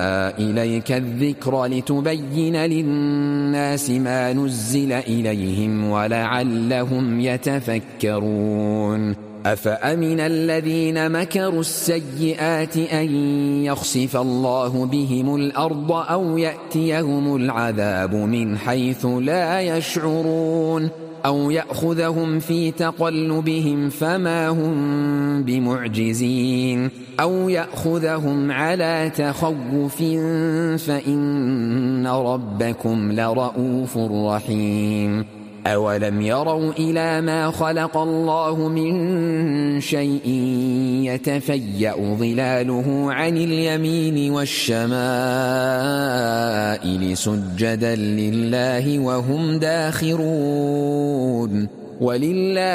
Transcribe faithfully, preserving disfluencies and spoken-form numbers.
إليك الذكر لتبين للناس ما نزل إليهم ولعلهم يتفكرون أفأمن الذين مكروا السيئات أن يخسف الله بهم الأرض أو يأتيهم العذاب من حيث لا يشعرون أو يأخذهم في تقلبهم فما هم بمعجزين أو يأخذهم على تخوف فإن ربكم لرؤوف رحيم أولم يروا إلى ما خلق الله من شيء يتفيأ ظلاله عن اليمين والشمائل سجدا لله وهم داخرون ولله